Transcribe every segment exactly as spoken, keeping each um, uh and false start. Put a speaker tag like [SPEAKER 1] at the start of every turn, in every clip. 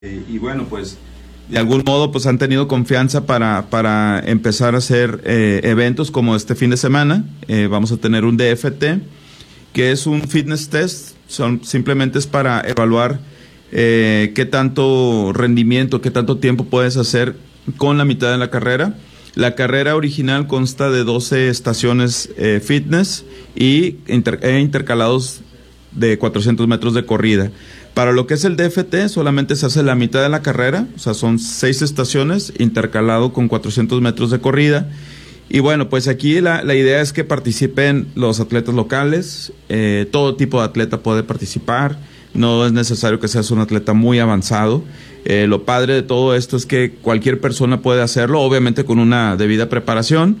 [SPEAKER 1] Eh, y bueno, pues de algún modo pues han tenido confianza para, para empezar a hacer eh, eventos como este fin de semana. Eh, vamos a tener un D F T, que es un fitness test. Son, simplemente es para evaluar eh, qué tanto rendimiento, qué tanto tiempo puedes hacer con la mitad de la carrera. La carrera original consta de doce estaciones eh, fitness y inter, e intercalados de cuatrocientos metros de corrida. Para lo que es el D F T, solamente se hace la mitad de la carrera, o sea, son seis estaciones intercalado con cuatrocientos metros de corrida. Y bueno, pues aquí la, la idea es que participen los atletas locales, eh, todo tipo de atleta puede participar, no es necesario que seas un atleta muy avanzado. Eh, lo padre de todo esto es que cualquier persona puede hacerlo, obviamente con una debida preparación.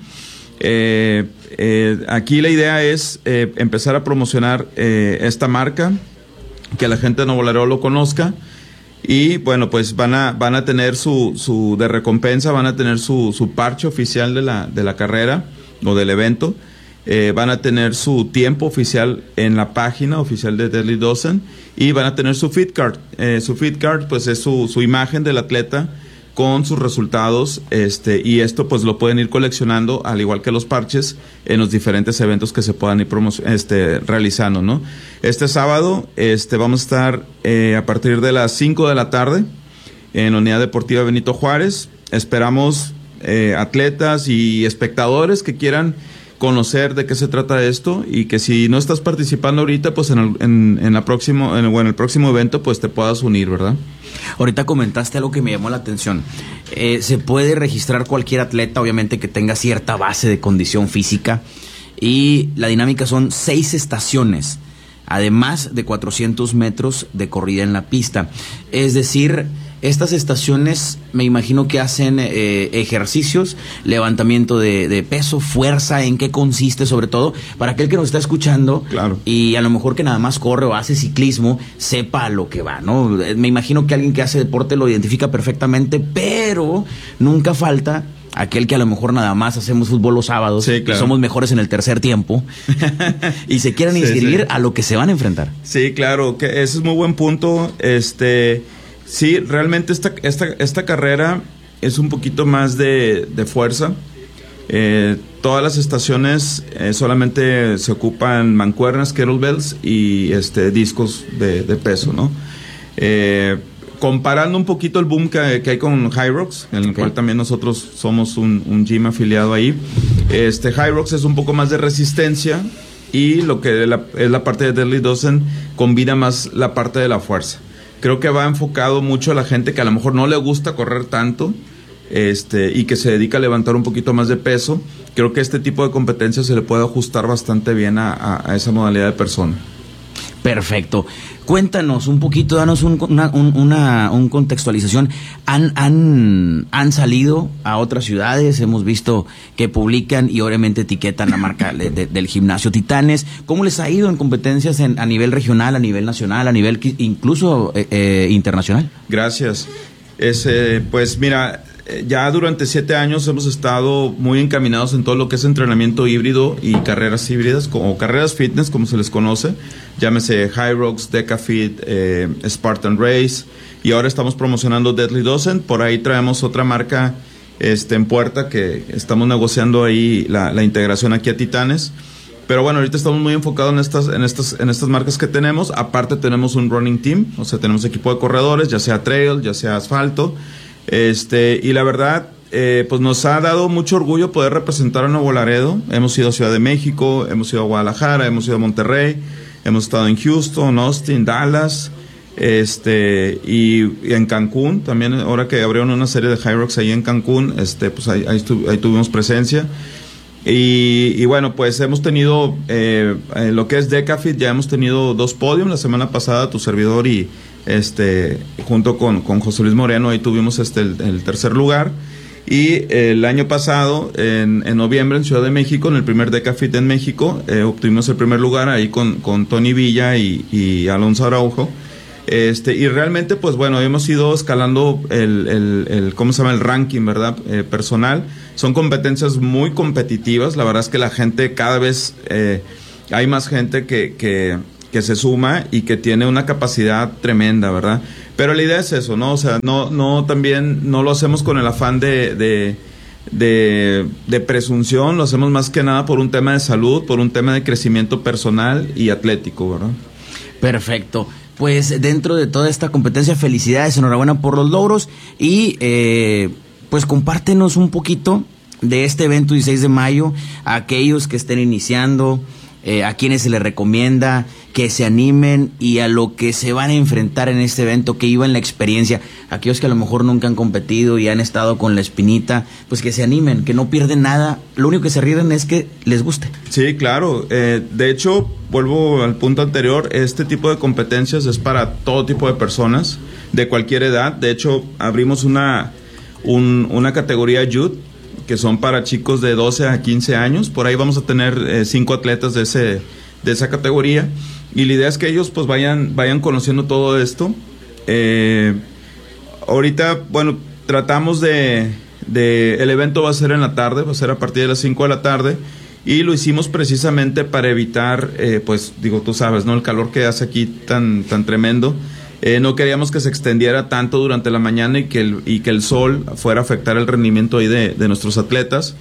[SPEAKER 1] Eh, eh, aquí la idea es eh, empezar a promocionar eh, esta marca, que la gente de Nuevo Laredo lo conozca, y bueno, pues van a van a tener su, su de recompensa, van a tener su, su parche oficial de la, de la carrera o del evento, eh, van a tener su tiempo oficial en la página oficial de Deadly Dozen, y van a tener su fit card. Eh, su fit card pues es su, su imagen del atleta con sus resultados, este, y esto pues lo pueden ir coleccionando, al igual que los parches, en los diferentes eventos que se puedan ir este, realizando, ¿no? Este sábado este, vamos a estar eh, a partir de las cinco de la tarde en la Unidad Deportiva Benito Juárez. Esperamos eh, atletas y espectadores que quieran conocer de qué se trata esto, y que si no estás participando ahorita, pues en el, en, en la próximo, en, bueno, el próximo evento pues te puedas unir, ¿verdad?
[SPEAKER 2] Ahorita comentaste algo que me llamó la atención. Eh, se puede registrar cualquier atleta, obviamente que tenga cierta base de condición física, y la dinámica son seis estaciones, además de cuatrocientos metros de corrida en la pista. Es decir, estas estaciones me imagino que hacen eh, ejercicios, levantamiento de, de peso, fuerza, ¿en qué consiste sobre todo? Para aquel que nos está escuchando,
[SPEAKER 1] claro,
[SPEAKER 2] y a lo mejor que nada más corre o hace ciclismo, sepa a lo que va, ¿no? Me imagino que alguien que hace deporte lo identifica perfectamente, pero nunca falta aquel que a lo mejor nada más hacemos fútbol los sábados,
[SPEAKER 1] sí, claro,
[SPEAKER 2] y somos mejores en el tercer tiempo y se quieran inscribir sí, sí. a lo que se van a enfrentar.
[SPEAKER 1] Sí, claro, que ese es muy buen punto. Este... Sí, realmente esta, esta, esta carrera es un poquito más de, de fuerza. Eh, todas las estaciones eh, solamente se ocupan mancuernas, kettlebells y este, discos de, de peso, ¿no? Eh, comparando un poquito el boom que, que hay con Hyrox, en el okay. cual también nosotros somos un, un gym afiliado ahí. Este, Hyrox es un poco más de resistencia, y lo que la, es la parte de Deadly Dozen combina más la parte de la fuerza. Creo que va enfocado mucho a la gente que a lo mejor no le gusta correr tanto, este, y que se dedica a levantar un poquito más de peso. Creo que este tipo de competencias se le puede ajustar bastante bien a, a, a esa modalidad de persona.
[SPEAKER 2] Perfecto. Cuéntanos un poquito, danos un, una, un, una un contextualización. ¿Han, han, ¿Han salido a otras ciudades? Hemos visto que publican y obviamente etiquetan la marca de, de, del gimnasio Titanes. ¿Cómo les ha ido en competencias en, a nivel regional, a nivel nacional, a nivel incluso eh, eh, internacional?
[SPEAKER 1] Gracias. Es, eh, pues mira, ya durante siete años hemos estado muy encaminados en todo lo que es entrenamiento híbrido y carreras híbridas, o carreras fitness, como se les conoce. Llámese Hyrox, Decafit, eh, Spartan Race, y ahora estamos promocionando Deadly Dozen. Por ahí traemos otra marca este, en puerta, que estamos negociando ahí la, la integración aquí a Titanes. Pero bueno, ahorita estamos muy enfocados en estas, en estas, en estas marcas que tenemos. Aparte tenemos un running team, o sea, tenemos equipo de corredores, ya sea trail, ya sea asfalto. Este, y la verdad, eh, pues nos ha dado mucho orgullo poder representar a Nuevo Laredo. Hemos ido a Ciudad de México, hemos ido a Guadalajara, hemos ido a Monterrey, hemos estado en Houston, Austin, Dallas, este, y, y en Cancún también. Ahora que abrieron una serie de Hyrox ahí en Cancún, este, pues ahí, ahí, estu- ahí tuvimos presencia. Y, y bueno, pues hemos tenido eh, eh, lo que es Decafit, ya hemos tenido dos podiums. La semana pasada tu servidor y este junto con, con José Luis Moreno, ahí tuvimos este el, el tercer lugar. Y el año pasado, en, en noviembre, en Ciudad de México, en el primer Decafit en México, eh, obtuvimos el primer lugar ahí con, con Tony Villa y, y Alonso Araujo. Este, y realmente, pues bueno, hemos ido escalando el, el, el ¿cómo se llama? El ranking, ¿verdad? Eh, personal. Son competencias muy competitivas. La verdad es que la gente cada vez, eh, hay más gente que, que, que se suma y que tiene una capacidad tremenda, ¿verdad? Pero la idea es eso, ¿no? O sea, no, no también no lo hacemos con el afán de, de, de, de presunción, lo hacemos más que nada por un tema de salud, por un tema de crecimiento personal y atlético, ¿verdad?
[SPEAKER 2] Perfecto. Pues dentro de toda esta competencia, felicidades, enhorabuena por los logros y eh, pues compártenos un poquito de este evento dieciséis de mayo a aquellos que estén iniciando, eh, a quienes se les recomienda que se animen y a lo que se van a enfrentar en este evento, que vivan la experiencia, aquellos que a lo mejor nunca han competido y han estado con la espinita, pues que se animen, que no pierden nada, lo único que se ríen es que les guste.
[SPEAKER 1] Sí, claro, eh, de hecho, vuelvo al punto anterior, este tipo de competencias es para todo tipo de personas, de cualquier edad. De hecho, abrimos una, un, una categoría Youth, que son para chicos de doce a quince años. Por ahí vamos a tener eh, cinco atletas de ese de esa categoría, y la idea es que ellos pues vayan vayan conociendo todo esto. Eh, ahorita, bueno, tratamos de, de el evento va a ser en la tarde, va a ser a partir de las cinco de la tarde, y lo hicimos precisamente para evitar, eh, pues digo, tú sabes, ¿no? El calor que hace aquí tan tan tremendo. Eh, no queríamos que se extendiera tanto durante la mañana y que el, y que el sol fuera a afectar el rendimiento ahí de, de nuestros atletas.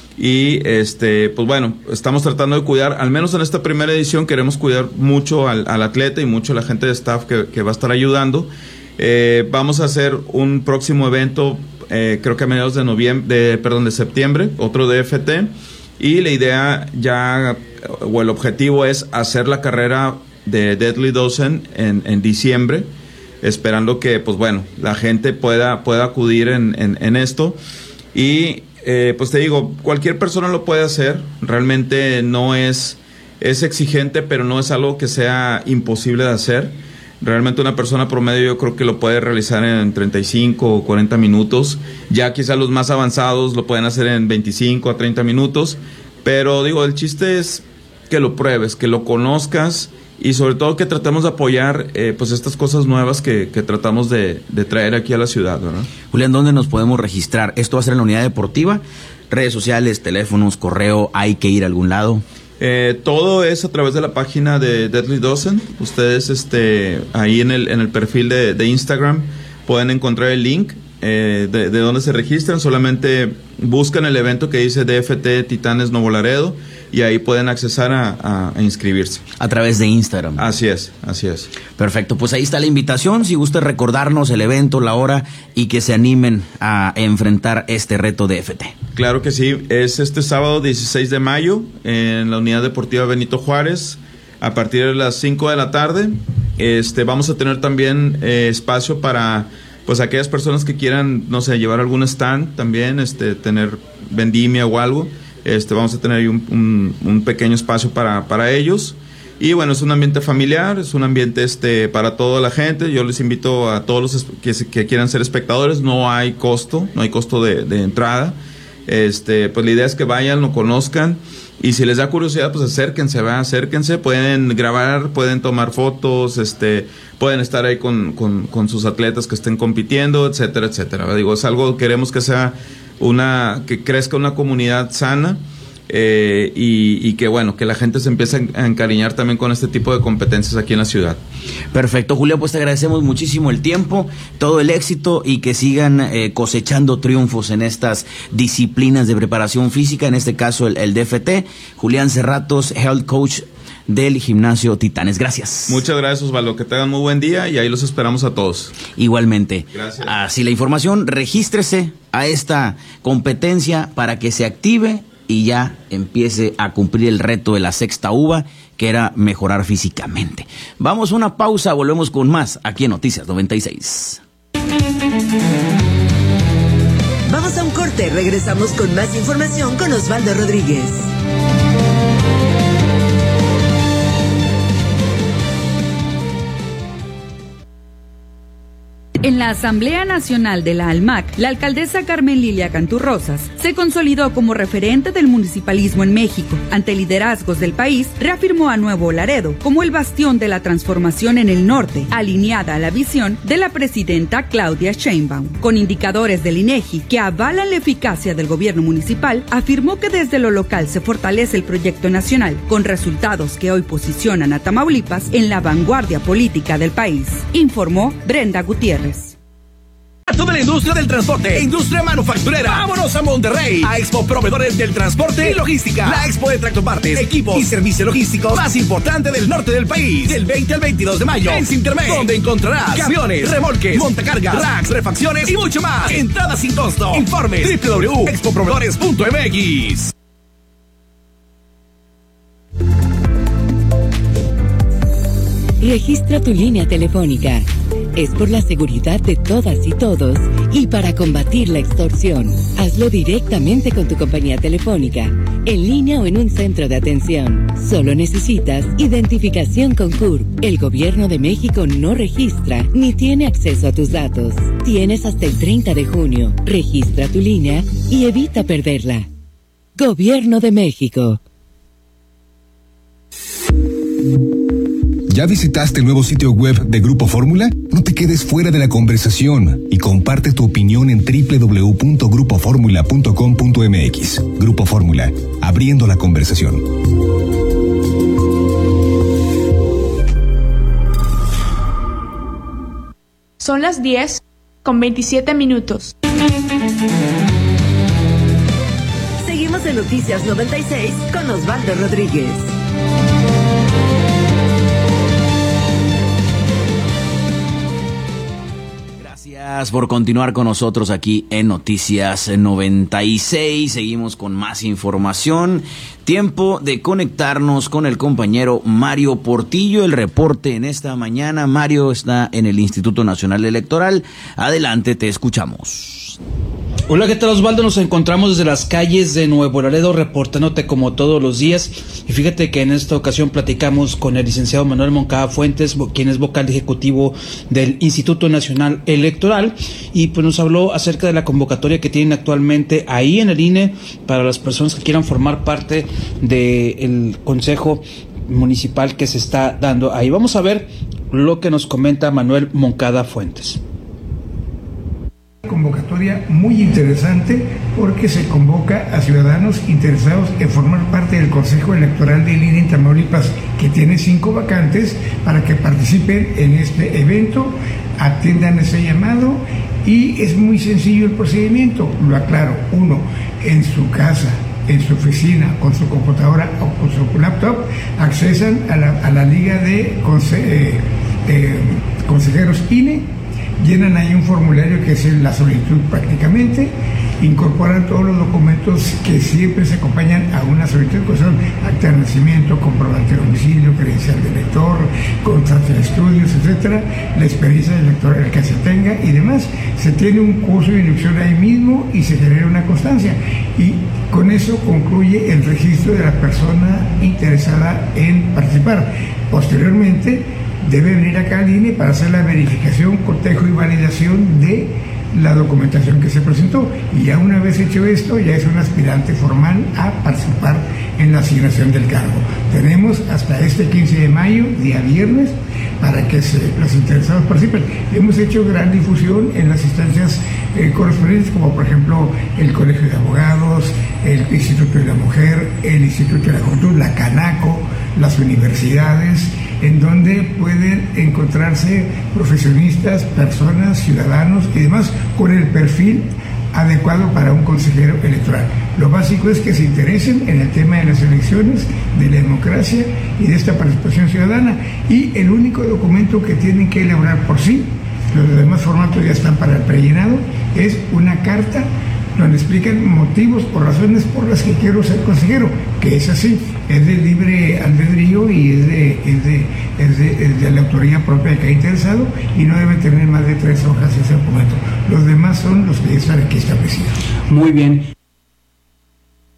[SPEAKER 1] Y este, pues bueno, estamos tratando de cuidar, al menos en esta primera edición queremos cuidar mucho al, al atleta y mucho a la gente de staff que, que va a estar ayudando. Eh, vamos a hacer un próximo evento, eh, creo que a mediados de noviembre, de, perdón, de septiembre, otro D F T, y la idea ya, o el objetivo es hacer la carrera de Deadly Dozen en, en diciembre, esperando que, pues bueno, la gente pueda, pueda acudir en, en, en esto. Y eh, pues te digo, cualquier persona lo puede hacer, realmente no es, es exigente, pero no es algo que sea imposible de hacer. Realmente una persona promedio yo creo que lo puede realizar en treinta y cinco o cuarenta minutos, ya quizás los más avanzados lo pueden hacer en veinticinco a treinta minutos, pero digo, el chiste es que lo pruebes, que lo conozcas, y sobre todo que tratemos de apoyar eh, pues estas cosas nuevas que, que tratamos de, de traer aquí a la ciudad, ¿verdad?
[SPEAKER 2] Julián, ¿dónde nos podemos registrar? ¿Esto va a ser en la unidad deportiva? ¿Redes sociales, teléfonos, correo? ¿Hay que ir a algún lado?
[SPEAKER 1] Eh, todo es a través de la página de Deadly Dozen. Ustedes este, ahí en el, en el perfil de, de Instagram pueden encontrar el link eh, de, de donde se registran. Solamente buscan el evento que dice D F T Titanes Nuevo Laredo y ahí pueden accesar a, a, a inscribirse.
[SPEAKER 2] A través de Instagram.
[SPEAKER 1] Así es, así es.
[SPEAKER 2] Perfecto, pues ahí está la invitación, si gusta recordarnos el evento, la hora y que se animen a enfrentar este reto de D F T.
[SPEAKER 1] Claro que sí, es este sábado dieciséis de mayo en la Unidad Deportiva Benito Juárez a partir de las cinco de la tarde. Este, vamos a tener también eh, espacio para pues aquellas personas que quieran, no sé, llevar algún stand también, este, tener vendimia o algo. Este, vamos a tener ahí un, un, un pequeño espacio para, para ellos. Y bueno, es un ambiente familiar, es un ambiente este, para toda la gente. Yo les invito a todos los que, que quieran ser espectadores, no hay costo, no hay costo de, de entrada. Este, pues la idea es que vayan, lo conozcan, y si les da curiosidad, pues acérquense, va, acérquense, pueden grabar, pueden tomar fotos, este, pueden estar ahí con, con, con sus atletas que estén compitiendo, etcétera, etcétera. ¿Va? Digo, es algo, queremos que sea una, que crezca una comunidad sana, eh, y, y que bueno, que la gente se empiece a encariñar también con este tipo de competencias aquí en la ciudad.
[SPEAKER 2] Perfecto, Julián, pues te agradecemos muchísimo el tiempo, todo el éxito y que sigan eh, cosechando triunfos en estas disciplinas de preparación física, en este caso el, el D F T. Julián Cerratos, Health Coach del Gimnasio Titanes. Gracias.
[SPEAKER 1] Muchas gracias, Osvaldo. Que tengan muy buen día y ahí los esperamos a todos.
[SPEAKER 2] Igualmente.
[SPEAKER 1] Gracias.
[SPEAKER 2] Así la información, regístrese a esta competencia para que se active y ya empiece a cumplir el reto de la sexta uva, que era mejorar físicamente. Vamos a una pausa, volvemos con más aquí en Noticias noventa y seis.
[SPEAKER 3] Vamos a un corte, regresamos con más información con Osvaldo Rodríguez.
[SPEAKER 4] En la Asamblea Nacional de la ALMAC, la alcaldesa Carmen Lilia Canturrosas se consolidó como referente del municipalismo en México. Ante liderazgos del país, reafirmó a Nuevo Laredo como el bastión de la transformación en el norte, alineada a la visión de la presidenta Claudia Sheinbaum. Con indicadores del INEGI que avalan la eficacia del gobierno municipal, afirmó que desde lo local se fortalece el proyecto nacional, con resultados que hoy posicionan a Tamaulipas en la vanguardia política del país. Informó Brenda Gutiérrez.
[SPEAKER 5] A toda la industria del transporte, industria manufacturera, vámonos a Monterrey, a Expo Proveedores del Transporte y Logística, la expo de tractopartes, equipos y servicio logístico más importante del norte del país, del veinte al veintidós de mayo, en Cintermex, donde encontrarás camiones, remolques, montacargas, racks, refacciones y mucho más. Entrada sin costo. Informes doble u doble u doble u punto expo proveedores punto m x.
[SPEAKER 6] Registra tu línea telefónica. Es por la seguridad de todas y todos y para combatir la extorsión. Hazlo directamente con tu compañía telefónica, en línea o en un centro de atención. Solo necesitas identificación con C U R P. El Gobierno de México no registra ni tiene acceso a tus datos. Tienes hasta el treinta de junio. Registra tu línea y evita perderla. Gobierno de México.
[SPEAKER 7] ¿Ya visitaste el nuevo sitio web de Grupo Fórmula? No te quedes fuera de la conversación y comparte tu opinión en doble u doble u doble u punto grupo fórmula punto com punto m x. Grupo Fórmula, abriendo la conversación.
[SPEAKER 8] Son las diez con veintisiete minutos.
[SPEAKER 3] Seguimos en Noticias noventa y seis con Osvaldo Rodríguez.
[SPEAKER 2] Gracias por continuar con nosotros aquí en Noticias noventa y seis. Seguimos con más información. Tiempo de conectarnos con el compañero Mario Portillo. El reporte en esta mañana. Mario está en el Instituto Nacional Electoral. Adelante, te escuchamos.
[SPEAKER 9] Hola, ¿qué tal, Osvaldo? Nos encontramos desde las calles de Nuevo Laredo reportándote como todos los días. Y fíjate que en esta ocasión platicamos con el licenciado Manuel Moncada Fuentes, quien es vocal ejecutivo del Instituto Nacional Electoral, y pues nos habló acerca de la convocatoria que tienen actualmente ahí en el I N E para las personas que quieran formar parte del Consejo Municipal que se está dando ahí. Vamos a ver lo que nos comenta Manuel Moncada Fuentes.
[SPEAKER 10] Convocatoria muy interesante porque se convoca a ciudadanos interesados en formar parte del Consejo Electoral del I N E en Tamaulipas, que tiene cinco vacantes, para que participen en este evento, atiendan ese llamado, y es muy sencillo el procedimiento. Lo aclaro: uno, en su casa, en su oficina, con su computadora o con su laptop, accesan a la, a la liga de conse eh, eh, consejeros I N E, llenan ahí un formulario que es la solicitud prácticamente, incorporan todos los documentos que siempre se acompañan a una solicitud, que son acta de nacimiento, comprobante de domicilio, credencial de elector, contrato de estudios, etcétera, la experiencia electoral que se tenga y demás. Se tiene un curso de inducción ahí mismo y se genera una constancia, y con eso concluye el registro de la persona interesada en participar. Posteriormente debe venir acá al I N E para hacer la verificación, cotejo y validación de la documentación que se presentó, y ya una vez hecho esto, ya es un aspirante formal a participar en la asignación del cargo. Tenemos hasta este quince de mayo, día viernes, para que se, los interesados participen. Hemos hecho gran difusión en las instancias eh, correspondientes, como por ejemplo el Colegio de Abogados, el Instituto de la Mujer, el Instituto de la Juventud, la Canaco, las universidades, en donde pueden encontrarse profesionistas, personas, ciudadanos y demás con el perfil adecuado para un consejero electoral. Lo básico es que se interesen en el tema de las elecciones, de la democracia y de esta participación ciudadana, y el único documento que tienen que elaborar por sí, los demás formatos ya están para el prellenado, es una carta donde explican motivos o razones por las que quiero ser consejero, que es así, es de libre albedrío y es de, es de, es de, es de la autoría propia de cada interesado, y no debe tener más de tres hojas ese documento. Los demás son los que ya están aquí establecidos.
[SPEAKER 9] Muy bien.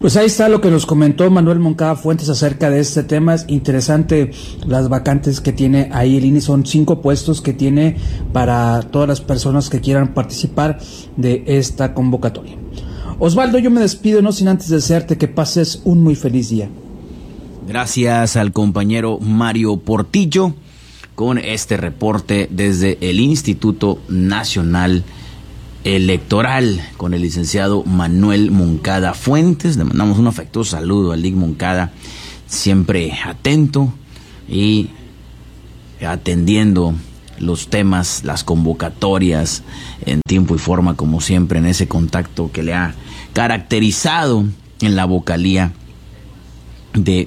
[SPEAKER 9] Pues ahí está lo que nos comentó Manuel Moncada Fuentes acerca de este tema. Es interesante las vacantes que tiene ahí el I N E. Son cinco puestos que tiene para todas las personas que quieran participar de esta convocatoria. Osvaldo, yo me despido, no sin antes desearte que pases un muy feliz día.
[SPEAKER 2] Gracias al compañero Mario Portillo con este reporte desde el Instituto Nacional Electoral con el licenciado Manuel Moncada Fuentes. Le mandamos un afectuoso saludo al Lic Moncada, siempre atento y atendiendo los temas, las convocatorias en tiempo y forma, como siempre, en ese contacto que le ha caracterizado en la vocalía de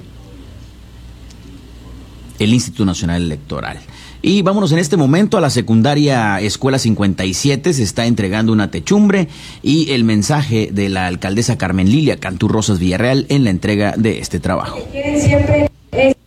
[SPEAKER 2] el Instituto Nacional Electoral. Y vámonos en este momento a la secundaria Escuela cincuenta y siete. Se está entregando una techumbre y el mensaje de la alcaldesa Carmen Lilia Cantú Rosas Villarreal en la entrega de este trabajo.
[SPEAKER 11] Quieren siempre es,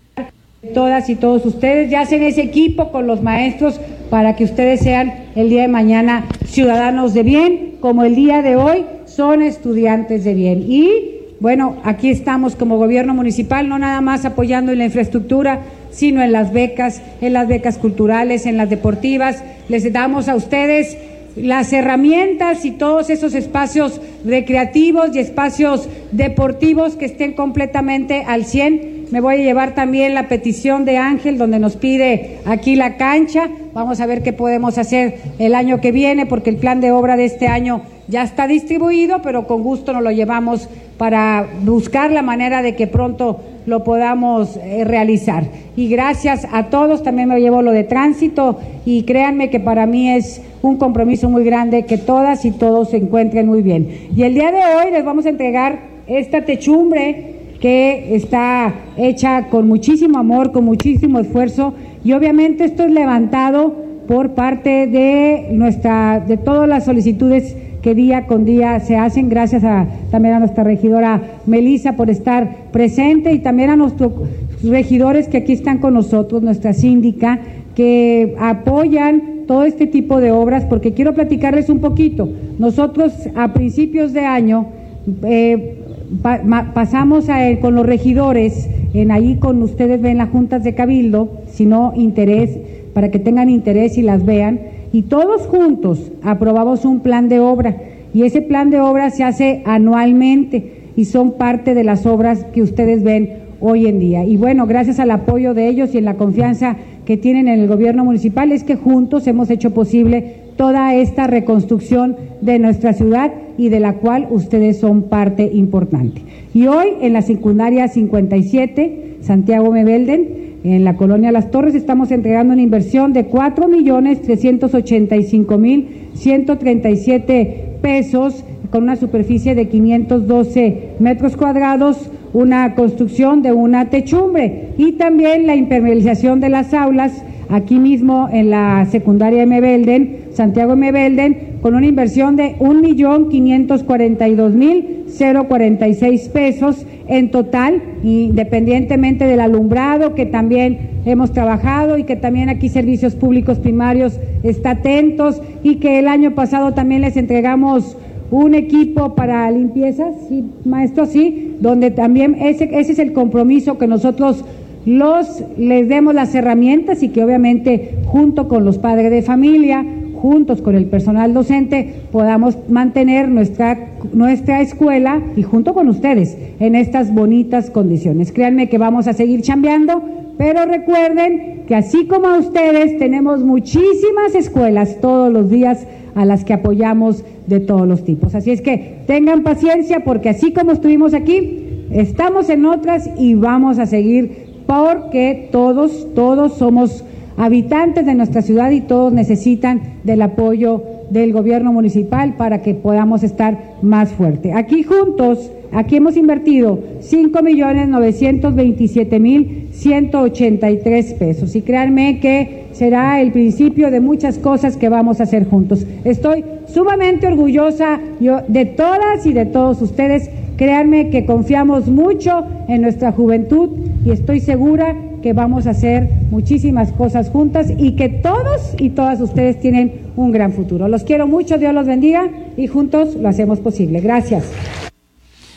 [SPEAKER 11] todas y todos ustedes ya hacen ese equipo con los maestros para que ustedes sean el día de mañana ciudadanos de bien, como el día de hoy son estudiantes de bien. Y bueno, aquí estamos como gobierno municipal, no nada más apoyando en la infraestructura, sino en las becas, en las becas culturales, en las deportivas. Les damos a ustedes las herramientas y todos esos espacios recreativos y espacios deportivos que estén completamente al cien. Me voy a llevar también la petición de Ángel, donde nos pide aquí la cancha. Vamos a ver qué podemos hacer el año que viene, porque el plan de obra de este año ya está distribuido, pero con gusto nos lo llevamos para buscar la manera de que pronto lo podamos eh, realizar. Y gracias a todos, también me llevo lo de tránsito, y créanme que para mí es un compromiso muy grande que todas y todos se encuentren muy bien. Y el día de hoy les vamos a entregar esta techumbre que está hecha con muchísimo amor, con muchísimo esfuerzo, y obviamente esto es levantado por parte de nuestra, de todas las solicitudes que día con día se hacen. Gracias a, también a nuestra regidora Melissa por estar presente, y también a nuestros regidores que aquí están con nosotros, nuestra síndica, que apoyan todo este tipo de obras, porque quiero platicarles un poquito. Nosotros a principios de año eh, pa, ma, pasamos a, eh, con los regidores, en ahí con ustedes ven las juntas de cabildo, si no interés, para que tengan interés y las vean, y todos juntos aprobamos un plan de obra, y ese plan de obra se hace anualmente y son parte de las obras que ustedes ven hoy en día. Y bueno, gracias al apoyo de ellos y en la confianza que tienen en el gobierno municipal, es que juntos hemos hecho posible toda esta reconstrucción de nuestra ciudad, y de la cual ustedes son parte importante. Y hoy en la secundaria cincuenta y siete, Santiago Mebelden, en la colonia Las Torres, estamos entregando una inversión de cuatro millones trescientos ochenta y cinco mil ciento treinta y siete pesos, con una superficie de quinientos doce metros cuadrados, una construcción de una techumbre, y también la impermeabilización de las aulas aquí mismo en la secundaria de Mebelden, Santiago Mebelden, con una inversión de un millón quinientos cuarenta y dos mil cuarenta y seis pesos en total, independientemente del alumbrado que también hemos trabajado, y que también aquí Servicios Públicos Primarios está atentos, y que el año pasado también les entregamos un equipo para limpieza, sí, maestro, sí, donde también ese, ese es el compromiso, que nosotros los les demos las herramientas, y que obviamente junto con los padres de familia, juntos con el personal docente, podamos mantener nuestra nuestra escuela, y junto con ustedes, en estas bonitas condiciones. Créanme que vamos a seguir chambeando, pero recuerden que así como a ustedes, tenemos muchísimas escuelas todos los días a las que apoyamos de todos los tipos. Así es que tengan paciencia, porque así como estuvimos aquí, estamos en otras y vamos a seguir, porque todos, todos somos habitantes de nuestra ciudad y todos necesitan del apoyo del gobierno municipal para que podamos estar más fuerte. Aquí juntos, aquí hemos invertido cinco millones novecientos veintisiete mil ciento ochenta y tres pesos, y créanme que será el principio de muchas cosas que vamos a hacer juntos. Estoy sumamente orgullosa yo de todas y de todos ustedes. Créanme que confiamos mucho en nuestra juventud, y estoy segura que vamos a hacer muchísimas cosas juntas, y que todos y todas ustedes tienen un gran futuro. Los quiero mucho, Dios los bendiga, y juntos lo hacemos posible. Gracias.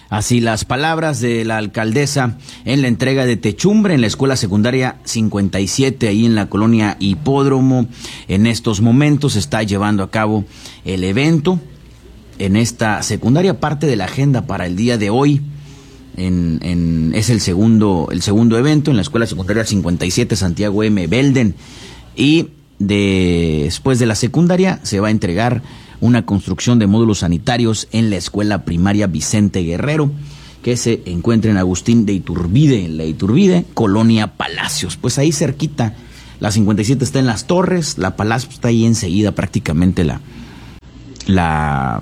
[SPEAKER 2] Así las palabras de la alcaldesa en la entrega de techumbre en la escuela secundaria cincuenta y siete, ahí en la colonia Hipódromo. En estos momentos se está llevando a cabo el evento en esta secundaria, parte de la agenda para el día de hoy. En, en, es el segundo, el segundo evento en la escuela secundaria cincuenta y siete Santiago M. Belden. Y de, después de la secundaria se va a entregar una construcción de módulos sanitarios en la escuela primaria Vicente Guerrero, que se encuentra en Agustín de Iturbide, en la Iturbide, Colonia Palacios. Pues ahí cerquita, la cincuenta y siete está en Las Torres, la Palacios está ahí enseguida, prácticamente la... la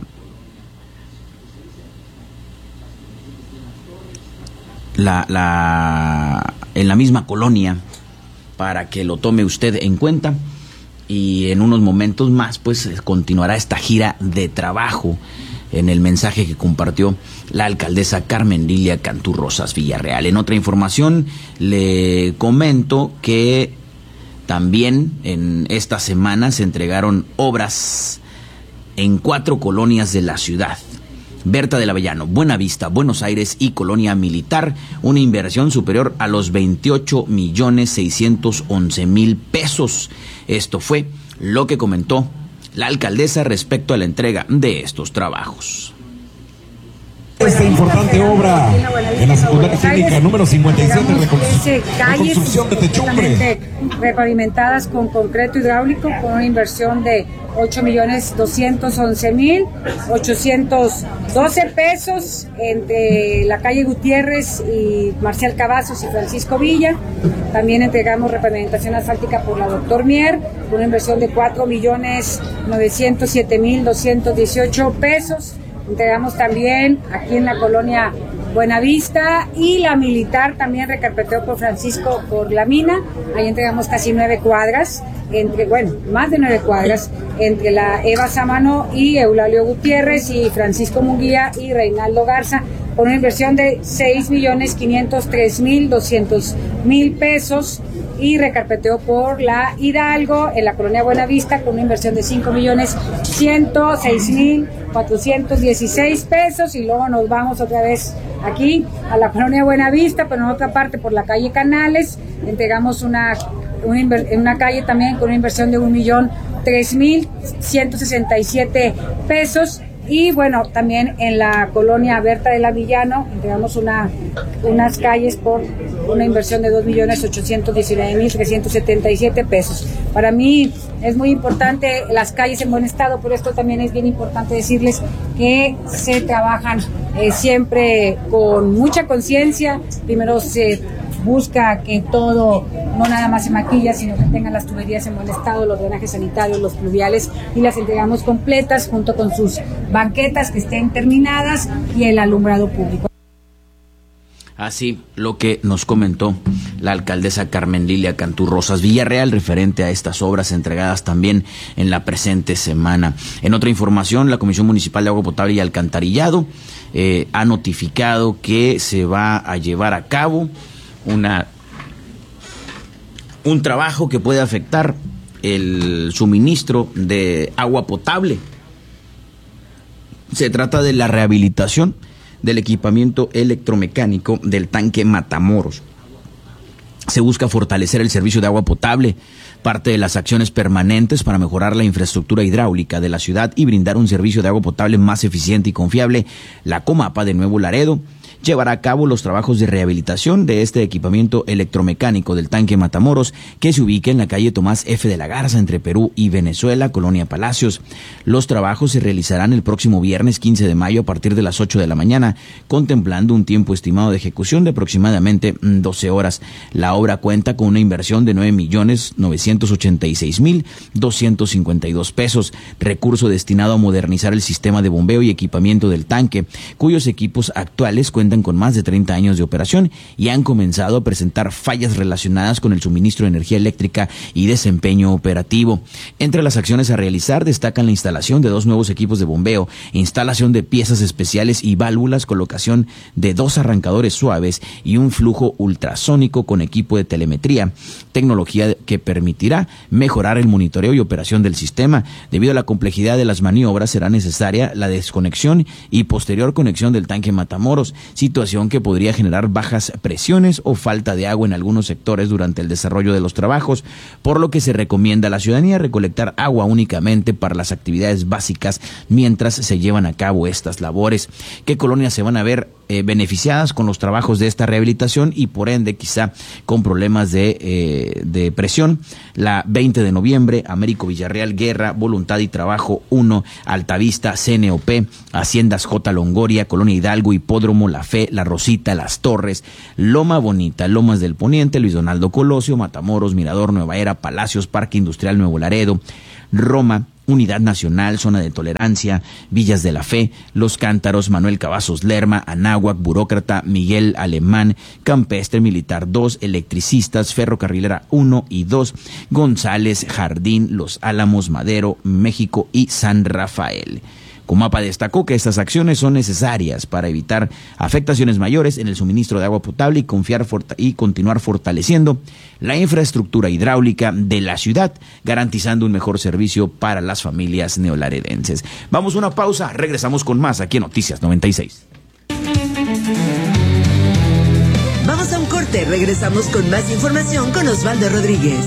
[SPEAKER 2] La, la, en la misma colonia, para que lo tome usted en cuenta. Y en unos momentos más pues continuará esta gira de trabajo, en el mensaje que compartió la alcaldesa Carmen Lilia Cantú Rosas Villarreal. En otra información le comento que también en esta semana se entregaron obras en cuatro colonias de la ciudad: Berta del Avellano, Buenavista, Buenos Aires y Colonia Militar, una inversión superior a los veintiocho millones seiscientos once mil pesos. Esto fue lo que comentó la alcaldesa respecto a la entrega de estos trabajos.
[SPEAKER 12] Esta importante obra en la secundaria técnica número cincuenta y siete, reconstru reconstrucción de techumbres
[SPEAKER 11] repavimentadas con concreto hidráulico, con una inversión de ocho millones doscientos once mil ochocientos doce pesos entre la calle Gutiérrez y Marcial Cavazos y Francisco Villa. También entregamos repavimentación asfáltica por la Doctor Mier, con una inversión de cuatro millones novecientos siete mil doscientos dieciocho pesos. Entregamos también aquí en la colonia Buenavista, y la Militar también recarpeteó por Francisco por la Mina. Ahí entregamos casi nueve cuadras, entre, bueno, más de nueve cuadras, entre la Eva Sámano y Eulalio Gutiérrez y Francisco Munguía y Reinaldo Garza, con una inversión de seis millones quinientos tres mil doscientos mil pesos. Y recarpeteó por la Hidalgo en la colonia Buenavista con una inversión de cinco millones ciento seis mil cuatrocientos dieciséis pesos. Y luego nos vamos otra vez aquí a la colonia Buenavista, pero en otra parte por la calle Canales. Entregamos una, una, una calle también con una inversión de un millón tres mil ciento sesenta y siete pesos. Y bueno, también en la colonia Berta del Avellano entregamos una, unas calles por una inversión de dos millones ochocientos diecinueve mil trescientos setenta y siete pesos. Para mí es muy importante las calles en buen estado, pero esto también es bien importante decirles que se trabajan eh, siempre con mucha conciencia. Primero se busca que todo no nada más se maquilla, sino que tengan las tuberías en buen estado, los drenajes sanitarios, los pluviales, y las entregamos completas junto con sus banquetas que estén terminadas y el alumbrado público.
[SPEAKER 2] Así lo que nos comentó la alcaldesa Carmen Lilia Cantú Rosas Villarreal referente a estas obras entregadas también en la presente semana. En otra información, la Comisión Municipal de Agua Potable y Alcantarillado eh, ha notificado que se va a llevar a cabo una un trabajo que puede afectar el suministro de agua potable. Se trata de la rehabilitación del equipamiento electromecánico del tanque Matamoros. Se busca fortalecer el servicio de agua potable, parte de las acciones permanentes para mejorar la infraestructura hidráulica de la ciudad y brindar un servicio de agua potable más eficiente y confiable. La Comapa de Nuevo Laredo llevará a cabo los trabajos de rehabilitación de este equipamiento electromecánico del tanque Matamoros, que se ubica en la calle Tomás F. de la Garza, entre Perú y Venezuela, Colonia Palacios. Los trabajos se realizarán el próximo viernes quince de mayo a partir de las ocho de la mañana, contemplando un tiempo estimado de ejecución de aproximadamente doce horas. La obra cuenta con una inversión de nueve millones novecientos ochenta y seis mil doscientos cincuenta y dos pesos, recurso destinado a modernizar el sistema de bombeo y equipamiento del tanque, cuyos equipos actuales cuentan cuentan con más de treinta años de operación y han comenzado a presentar fallas relacionadas con el suministro de energía eléctrica y desempeño operativo. Entre las acciones a realizar destacan la instalación de dos nuevos equipos de bombeo, instalación de piezas especiales y válvulas, colocación de dos arrancadores suaves y un flujo ultrasónico con equipo de telemetría, tecnología que permitirá mejorar el monitoreo y operación del sistema. Debido a la complejidad de las maniobras, será necesaria la desconexión y posterior conexión del tanque Matamoros, situación que podría generar bajas presiones o falta de agua en algunos sectores durante el desarrollo de los trabajos, por lo que se recomienda a la ciudadanía recolectar agua únicamente para las actividades básicas mientras se llevan a cabo estas labores. ¿Qué colonias se van a ver eh, beneficiadas con los trabajos de esta rehabilitación y por ende quizá con problemas de, eh, de presión? La veinte de noviembre, Américo Villarreal, Guerra, Voluntad y Trabajo uno, Altavista, C N O P, Haciendas J. Longoria, Colonia Hidalgo, Hipódromo, La Fe, La Rosita, Las Torres, Loma Bonita, Lomas del Poniente, Luis Donaldo Colosio, Matamoros, Mirador, Nueva Era, Palacios, Parque Industrial Nuevo Laredo, Roma, Unidad Nacional, Zona de Tolerancia, Villas de la Fe, Los Cántaros, Manuel Cavazos Lerma, Anáhuac, Burócrata, Miguel Alemán, Campestre, Militar dos, Electricistas, Ferrocarrilera uno y dos, González, Jardín, Los Álamos, Madero, México y San Rafael. Comapa destacó que estas acciones son necesarias para evitar afectaciones mayores en el suministro de agua potable y, confiar y continuar fortaleciendo la infraestructura hidráulica de la ciudad, garantizando un mejor servicio para las familias neolaredenses. Vamos a una pausa, regresamos con más aquí en Noticias noventa y seis.
[SPEAKER 3] Vamos a un corte, regresamos con más información con Osvaldo Rodríguez.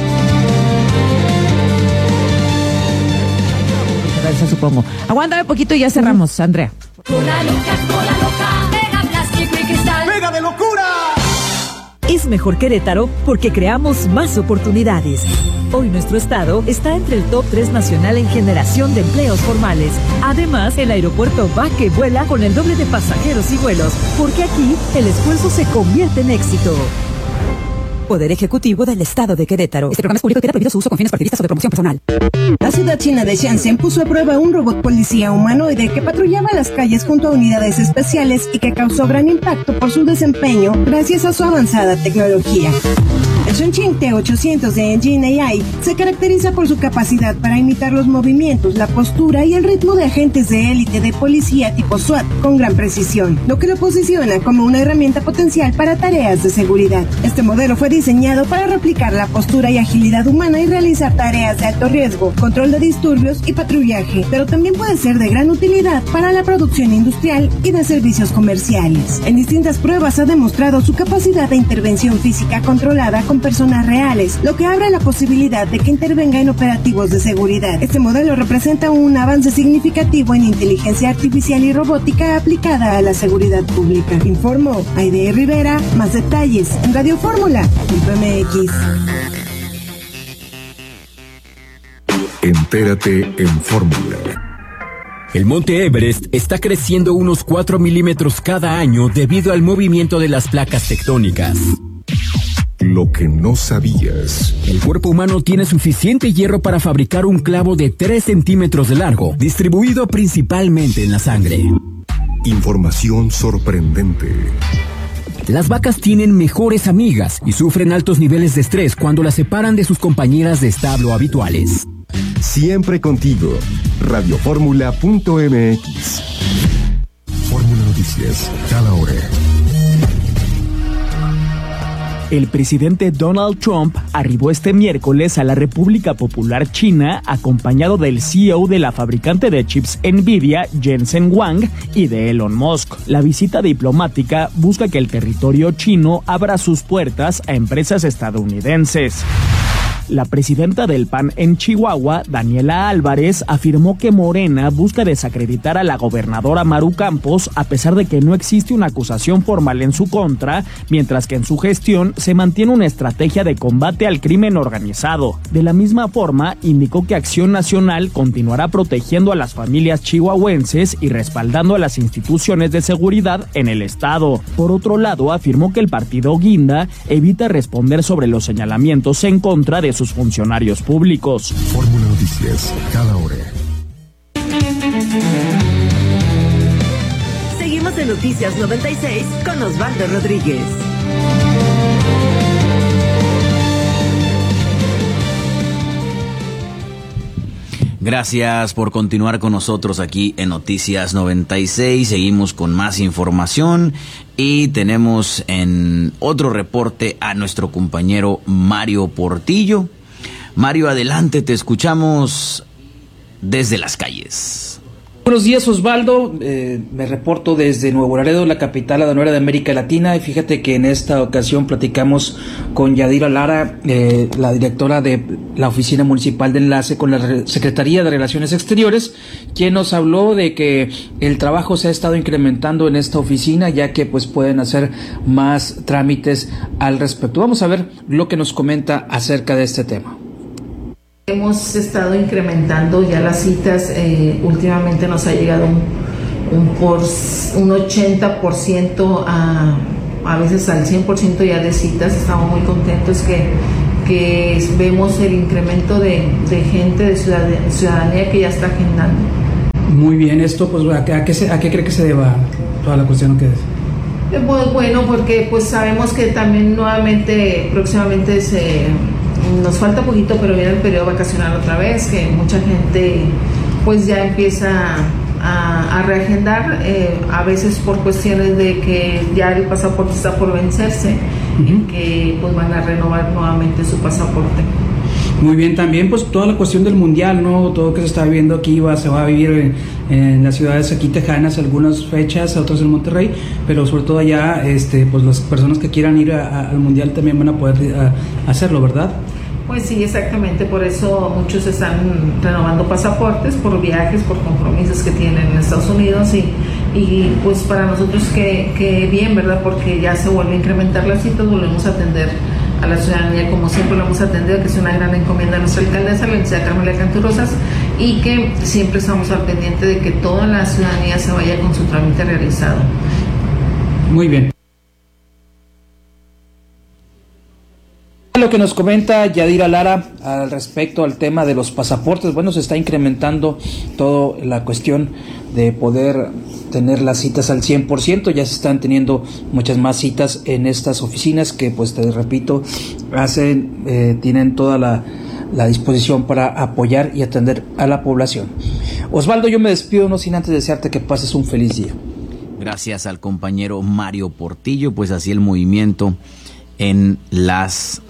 [SPEAKER 13] Supongo. Aguántame un poquito y ya cerramos, Andrea.
[SPEAKER 14] Cola loca, cola loca, pega plástico y cristal. ¡Pega de locura!
[SPEAKER 15] Es mejor Querétaro porque creamos más oportunidades. Hoy nuestro estado está entre el top tres nacional en generación de empleos formales. Además, el aeropuerto va que vuela con el doble de pasajeros y vuelos, porque aquí el esfuerzo se convierte en éxito. Poder Ejecutivo del Estado de Querétaro. Este programa es público y queda prohibido su uso con fines partidistas o de promoción personal.
[SPEAKER 16] La ciudad china de Shenzhen puso a prueba un robot policía humanoide que patrullaba las calles junto a unidades especiales y que causó gran impacto por su desempeño gracias a su avanzada tecnología. El Chongqing T ochocientos de Engine A I se caracteriza por su capacidad para imitar los movimientos, la postura y el ritmo de agentes de élite de policía tipo SWAT con gran precisión, lo que lo posiciona como una herramienta potencial para tareas de seguridad. Este modelo fue diseñado para replicar la postura y agilidad humana y realizar tareas de alto riesgo, control de disturbios y patrullaje, pero también puede ser de gran utilidad para la producción industrial y de servicios comerciales. En distintas pruebas ha demostrado su capacidad de intervención física controlada con personas reales, lo que abre la posibilidad de que intervenga en operativos de seguridad. Este modelo representa un avance significativo en inteligencia artificial y robótica aplicada a la seguridad pública. Informó Aide Rivera. Más detalles en Radio Fórmula punto M X.
[SPEAKER 7] Entérate en Fórmula.
[SPEAKER 17] El monte Everest está creciendo unos cuatro milímetros cada año debido al movimiento de las placas tectónicas.
[SPEAKER 7] Lo que no sabías.
[SPEAKER 17] El cuerpo humano tiene suficiente hierro para fabricar un clavo de tres centímetros de largo, distribuido principalmente en la sangre.
[SPEAKER 7] Información sorprendente.
[SPEAKER 17] Las vacas tienen mejores amigas y sufren altos niveles de estrés cuando las separan de sus compañeras de establo habituales.
[SPEAKER 7] Siempre contigo. Radio Fórmula punto M X. Fórmula Noticias, cada hora.
[SPEAKER 18] El presidente Donald Trump arribó este miércoles a la República Popular China acompañado del C E O de la fabricante de chips Nvidia, Jensen Huang, y de Elon Musk. La visita diplomática busca que el territorio chino abra sus puertas a empresas estadounidenses. La presidenta del P A N en Chihuahua, Daniela Álvarez, afirmó que Morena busca desacreditar a la gobernadora Maru Campos a pesar de que no existe una acusación formal en su contra, mientras que en su gestión se mantiene una estrategia de combate al crimen organizado. De la misma forma, indicó que Acción Nacional continuará protegiendo a las familias chihuahuenses y respaldando a las instituciones de seguridad en el estado. Por otro lado, afirmó que el partido Guinda evita responder sobre los señalamientos en contra de sus funcionarios públicos.
[SPEAKER 7] Fórmula Noticias, cada hora.
[SPEAKER 3] Seguimos en Noticias noventa y seis con Osvaldo Rodríguez.
[SPEAKER 2] Gracias por continuar con nosotros aquí en Noticias noventa y seis. Seguimos con más información y tenemos en otro reporte a nuestro compañero Mario Portillo. Mario, adelante, te escuchamos desde las calles.
[SPEAKER 9] Buenos días, Osvaldo. Eh, me reporto desde Nuevo Laredo, la capital aduanera de América Latina. Y fíjate que en esta ocasión platicamos con Yadira Lara, eh, la directora de la Oficina Municipal de Enlace con la Re- Secretaría de Relaciones Exteriores, quien nos habló de que el trabajo se ha estado incrementando en esta oficina, ya que pues pueden hacer más trámites al respecto. Vamos a ver lo que nos comenta acerca de este tema.
[SPEAKER 19] Hemos estado incrementando ya las citas, eh, últimamente nos ha llegado un, un, por, un ochenta por ciento a, a veces al cien por ciento ya de citas. Estamos muy contentos que, que vemos el incremento de, de gente, de ciudadanía, ciudadanía que ya está agendando.
[SPEAKER 9] Muy bien, esto pues ¿a qué, a qué, se, a qué cree que se deba toda la cuestión que es?
[SPEAKER 19] Pues bueno, porque pues sabemos que también nuevamente, próximamente se... nos falta poquito, pero viene el periodo vacacional otra vez, que mucha gente pues ya empieza a, a reagendar, eh, a veces por cuestiones de que ya el pasaporte está por vencerse, uh-huh. y que pues van a renovar nuevamente su pasaporte.
[SPEAKER 9] Muy bien, también pues toda la cuestión del mundial, ¿no? Todo lo que se está viviendo aquí va, se va a vivir en, en las ciudades aquí tejanas, algunas fechas, otras en Monterrey, pero sobre todo allá, este, pues las personas que quieran ir a, a, al mundial también van a poder a, a hacerlo, ¿verdad?
[SPEAKER 19] Pues sí, exactamente, por eso muchos están renovando pasaportes, por viajes, por compromisos que tienen en Estados Unidos y, y pues para nosotros que, que bien, ¿verdad? Porque ya se vuelve a incrementar las citas, volvemos a atender a la ciudadanía como siempre lo hemos atendido, que es una gran encomienda de nuestra alcaldesa, la licenciada Carmen Lilia Cantú Rosas, y que siempre estamos al pendiente de que toda la ciudadanía se vaya con su trámite realizado.
[SPEAKER 9] Muy bien. Lo que nos comenta Yadira Lara al respecto al tema de los pasaportes, bueno, se está incrementando toda la cuestión de poder tener las citas al cien por ciento, ya se están teniendo muchas más citas en estas oficinas que, pues te repito, hacen, eh, tienen toda la, la disposición para apoyar y atender a la población. Osvaldo, yo me despido no sin antes desearte que pases un feliz día.
[SPEAKER 2] Gracias al compañero Mario Portillo, pues así el movimiento en las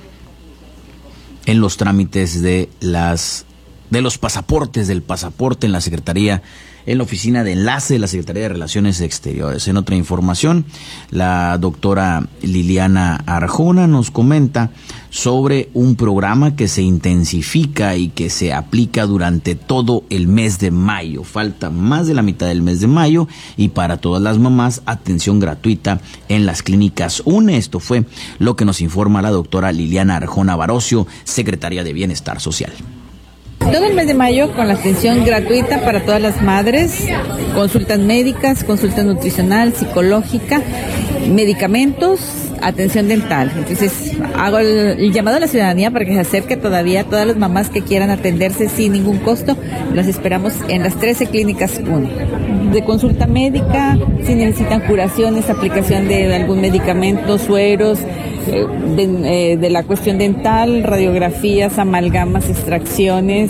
[SPEAKER 2] en los trámites de las de los pasaportes, del pasaporte en la Secretaría, en la Oficina de Enlace de la Secretaría de Relaciones Exteriores. En otra información, la doctora Liliana Arjona nos comenta sobre un programa que se intensifica y que se aplica durante todo el mes de mayo. Falta más de la mitad del mes de mayo y para todas las mamás, atención gratuita en las clínicas U N E. Esto fue lo que nos informa la doctora Liliana Arjona Barocio, secretaria de Bienestar Social.
[SPEAKER 20] Todo el mes de mayo con la atención gratuita para todas las madres, consultas médicas, consulta nutricional, psicológica, medicamentos, atención dental. Entonces hago el, el llamado a la ciudadanía para que se acerque todavía a todas las mamás que quieran atenderse sin ningún costo. Las esperamos en las trece clínicas U N E. De consulta médica, si necesitan curaciones, aplicación de algún medicamento, sueros, eh, de, eh, de la cuestión dental, radiografías, amalgamas, extracciones,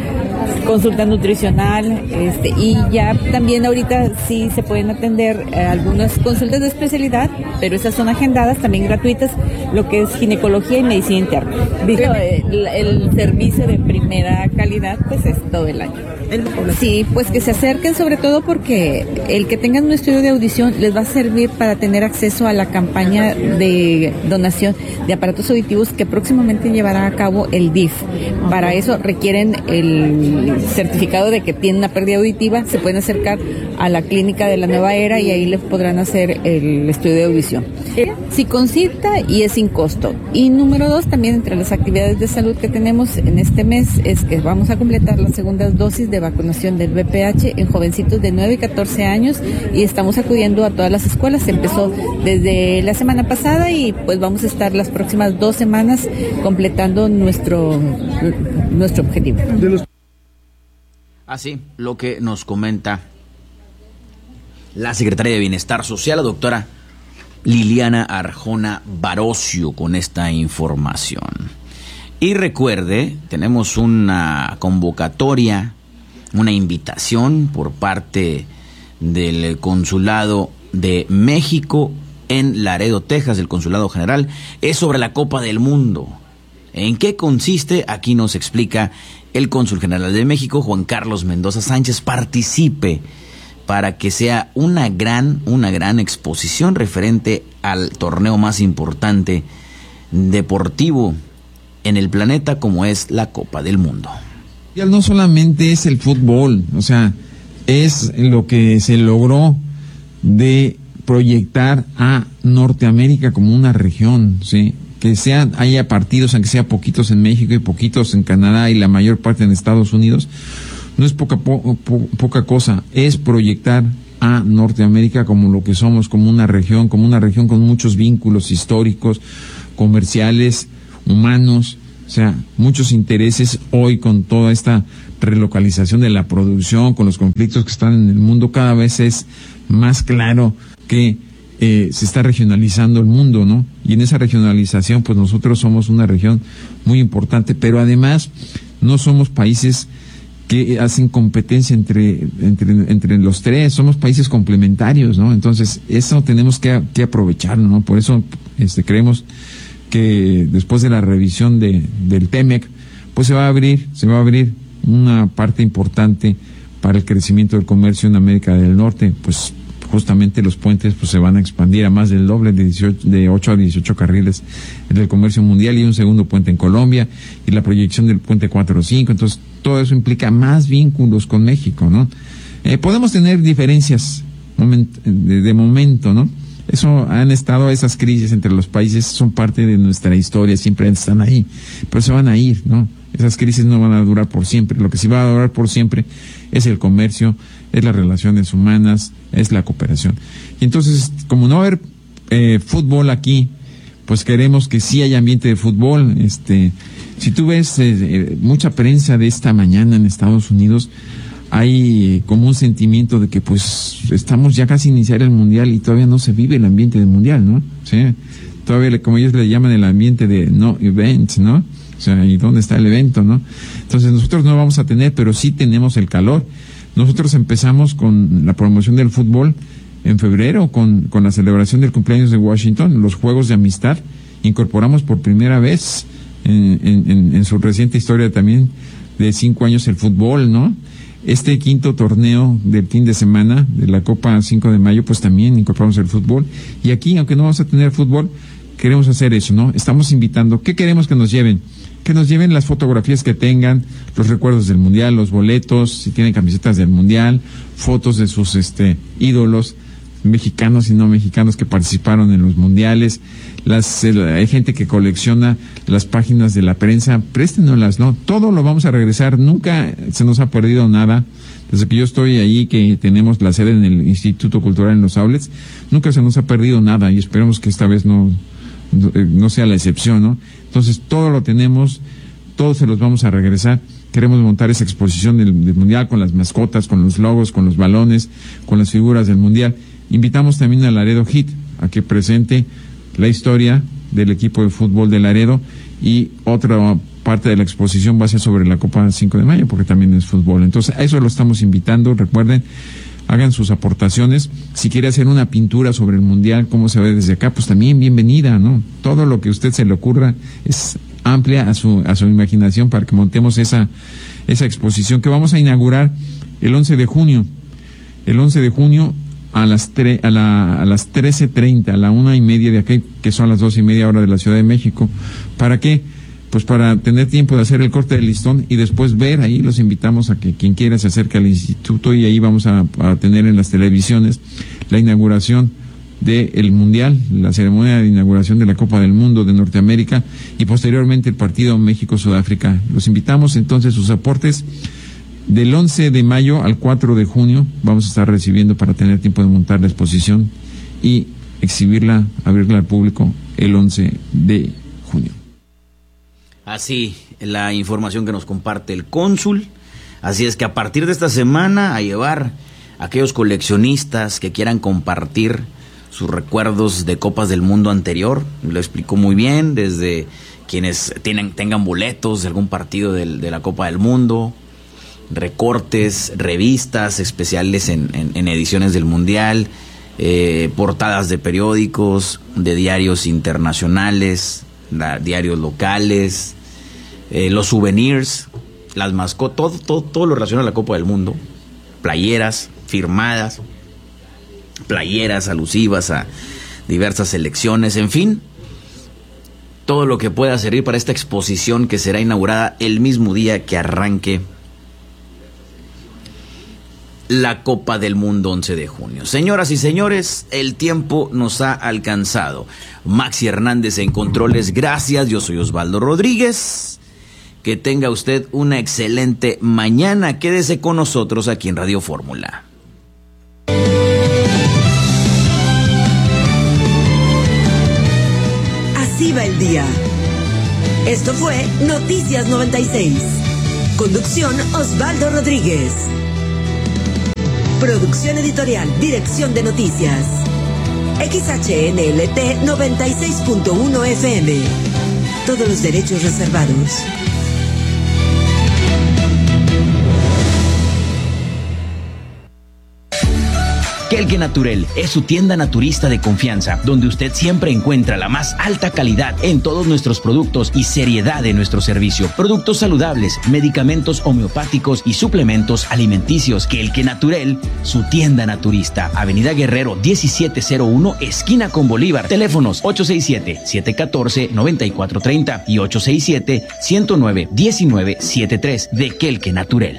[SPEAKER 20] consulta nutricional, este, y ya también ahorita sí se pueden atender eh, algunas consultas de especialidad, pero esas son agendadas, también gratuitas, lo que es ginecología y medicina interna. Pero el, el servicio de primera calidad pues es todo el año. Sí, pues que se acerquen, sobre todo porque el que tengan un estudio de audición les va a servir para tener acceso a la campaña de donación de aparatos auditivos que próximamente llevará a cabo el D I F. Para eso requieren el certificado de que tienen una pérdida auditiva, se pueden acercar a la clínica de la Nueva Era y ahí les podrán hacer el estudio de audición. Sí, con cita y es sin costo. Y número dos, también entre las actividades de salud que tenemos en este mes es que vamos a completar las segundas dosis de vacunación del V P H en jovencitos de nueve y catorce años y estamos acudiendo a todas las escuelas. Se empezó desde la semana pasada y pues vamos a estar las próximas dos semanas completando nuestro, nuestro objetivo.
[SPEAKER 2] Así, lo que nos comenta la secretaria de Bienestar Social, la doctora Liliana Arjona Barocio, con esta información. Y recuerde, tenemos una convocatoria, una invitación por parte del Consulado de México en Laredo, Texas, el Consulado General. Es sobre la Copa del Mundo. ¿En qué consiste? Aquí nos explica el Cónsul General de México, Juan Carlos Mendoza Sánchez. Participe para que sea una gran, una gran exposición referente al torneo más importante deportivo en el planeta, como es la Copa del Mundo.
[SPEAKER 21] No solamente es el fútbol, o sea, es lo que se logró de proyectar a Norteamérica como una región, ¿sí? Que sea, haya partidos, aunque sea poquitos en México y poquitos en Canadá y la mayor parte en Estados Unidos, no es poca, po, po, poca cosa, es proyectar a Norteamérica como lo que somos, como una región, como una región con muchos vínculos históricos, comerciales, humanos, o sea, muchos intereses hoy con toda esta relocalización de la producción, con los conflictos que están en el mundo, cada vez es más claro que eh, se está regionalizando el mundo, ¿no? Y en esa regionalización, pues nosotros somos una región muy importante, pero además no somos países que hacen competencia entre, entre, entre los tres, somos países complementarios, ¿no? Entonces, eso tenemos que, que aprovecharlo, ¿no? Por eso este, creemos que después de la revisión de, del TEMEC, pues se va a abrir, se va a abrir una parte importante para el crecimiento del comercio en América del Norte, pues justamente los puentes pues se van a expandir a más del doble, de, dieciocho, de ocho a dieciocho carriles del comercio mundial, y un segundo puente en Colombia, y la proyección del puente cuatro o cinco, entonces todo eso implica más vínculos con México, ¿no? Eh, podemos tener diferencias moment, de, de momento, ¿no? Eso han estado, esas crisis entre los países son parte de nuestra historia, siempre están ahí, pero se van a ir, ¿no? Esas crisis no van a durar por siempre, lo que sí va a durar por siempre es el comercio, es las relaciones humanas, es la cooperación. Y entonces, como no va a haber eh, fútbol aquí, pues queremos que sí haya ambiente de fútbol. Este, si tú ves eh, mucha prensa de esta mañana en Estados Unidos, hay como un sentimiento de que pues estamos ya casi a iniciar el mundial y todavía no se vive el ambiente del mundial, ¿no? Sí, todavía, como ellos le llaman, el ambiente de no event, ¿no? O sea, ¿y dónde está el evento, no? Entonces nosotros no vamos a tener, pero sí tenemos el calor. Nosotros empezamos con la promoción del fútbol en febrero, con, con la celebración del cumpleaños de Washington, los Juegos de Amistad. Incorporamos por primera vez en, en, en su reciente historia también de cinco años el fútbol, ¿no? Este quinto torneo del fin de semana de la Copa cinco de mayo, pues también incorporamos el fútbol. Y aquí, aunque no vamos a tener fútbol, queremos hacer eso, ¿no? Estamos invitando. ¿Qué queremos que nos lleven? Que nos lleven las fotografías que tengan, los recuerdos del mundial, los boletos, si tienen camisetas del mundial, fotos de sus este ídolos mexicanos y no mexicanos que participaron en los mundiales. Las el, hay gente que colecciona las páginas de la prensa, préstenoslas, ¿no? Todo lo vamos a regresar, nunca se nos ha perdido nada. Desde que yo estoy ahí, que tenemos la sede en el Instituto Cultural en los Outlets, nunca se nos ha perdido nada, y esperemos que esta vez no no sea la excepción, ¿no? Entonces todo lo tenemos, todos se los vamos a regresar. Queremos montar esa exposición del, del mundial con las mascotas, con los logos, con los balones, con las figuras del mundial. Invitamos también a Laredo Heat a que presente la historia del equipo de fútbol de Laredo, y otra parte de la exposición va a ser sobre la Copa cinco de mayo, porque también es fútbol. Entonces a eso lo estamos invitando. Recuerden, hagan sus aportaciones. Si quiere hacer una pintura sobre el mundial, cómo se ve desde acá, pues también bienvenida, ¿no? Todo lo que a usted se le ocurra es amplia a su a su imaginación para que montemos esa esa exposición que vamos a inaugurar el once de junio. El once de junio a las tre, a, la, a las trece treinta, a la una y media de aquí, que son las dos y media hora de la Ciudad de México. ¿Para qué? Pues para tener tiempo de hacer el corte del listón y después ver. Ahí los invitamos a que quien quiera se acerque al instituto, y ahí vamos a, a tener en las televisiones la inauguración del Mundial, la ceremonia de inauguración de la Copa del Mundo de Norteamérica, y posteriormente el partido México-Sudáfrica. Los invitamos entonces, sus aportes del once de mayo al cuatro de junio vamos a estar recibiendo para tener tiempo de montar la exposición y exhibirla, abrirla al público el once de junio.
[SPEAKER 2] Así, la información que nos comparte el cónsul. Así es que a partir de esta semana, a llevar aquellos coleccionistas que quieran compartir sus recuerdos de Copas del Mundo anterior, lo explicó muy bien, desde quienes tienen, tengan boletos de algún partido del, de la Copa del Mundo, recortes, revistas especiales en, en, en ediciones del Mundial, eh, portadas de periódicos, de diarios internacionales, la, diarios locales, eh, los souvenirs, las mascotas, todo, todo, todo lo relacionado a la Copa del Mundo, playeras firmadas, playeras alusivas a diversas selecciones, en fin, todo lo que pueda servir para esta exposición que será inaugurada el mismo día que arranque la Copa del Mundo once de junio. Señoras y señores, el tiempo nos ha alcanzado. Maxi Hernández en controles, gracias. Yo soy Osvaldo Rodríguez. Que tenga usted una excelente mañana. Quédese con nosotros aquí en Radio Fórmula.
[SPEAKER 3] Así va el día. Esto fue Noticias noventa y seis. Conducción Osvaldo Rodríguez. Producción editorial, dirección de noticias. X H N L T noventa y seis punto uno F M. Todos los derechos reservados.
[SPEAKER 2] Kelke Naturel es su tienda naturista de confianza, donde usted siempre encuentra la más alta calidad en todos nuestros productos y seriedad en nuestro servicio. Productos saludables, medicamentos homeopáticos y suplementos alimenticios. Kelke Naturel, su tienda naturista. Avenida Guerrero diecisiete cero uno, esquina con Bolívar. Teléfonos ocho seis siete, siete uno cuatro, nueve cuatro tres cero y ocho seis siete, uno cero nueve, uno nueve siete tres de Kelke Naturel.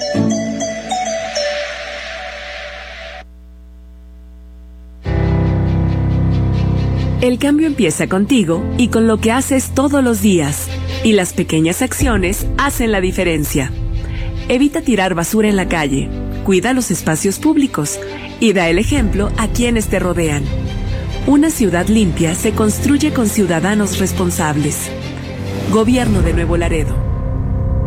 [SPEAKER 1] El cambio empieza contigo y con lo que haces todos los días. Y las pequeñas acciones hacen la diferencia. Evita tirar basura en la calle, cuida los espacios públicos y da el ejemplo a quienes te rodean. Una ciudad limpia se construye con ciudadanos responsables. Gobierno de Nuevo Laredo.